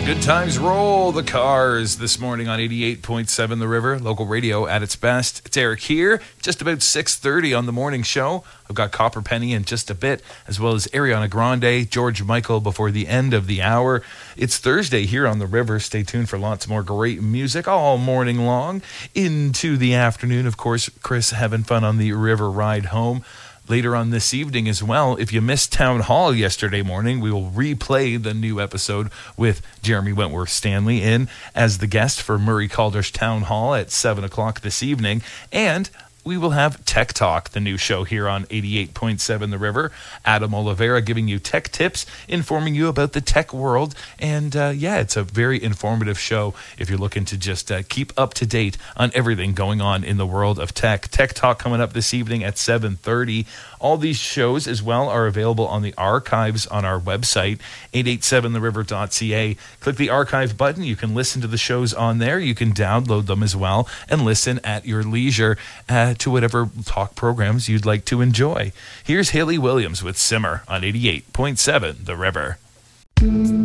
Good times roll the cars this morning on 88.7 The River, local radio at its best. It's Eric here, just about 6:30 on the morning show. I've got Copper Penny in just a bit, as well as Ariana Grande, George Michael before the end of the hour. It's Thursday here on The River. Stay tuned for lots more great music all morning long. Into the afternoon, of course, Chris having fun on the river ride home. Later on this evening as well, if you missed Town Hall yesterday morning, we will replay the new episode with Jeremy Wentworth Stanley in as the guest for Murray Calder's Town Hall at 7 o'clock this evening. And we will have Tech Talk, the new show here on 88.7 The River. Adam Oliveira giving you tech tips, informing you about the tech world. And it's a very informative show if you're looking to just keep up to date on everything going on in the world of tech. Tech Talk coming up this evening at 7:30. All these shows as well are available on the archives on our website, 887theriver.ca. Click the archive button. You can listen to the shows on there. You can download them as well and listen at your leisure to whatever talk programs you'd like to enjoy. Here's Haley Williams with Simmer on 88.7 The River.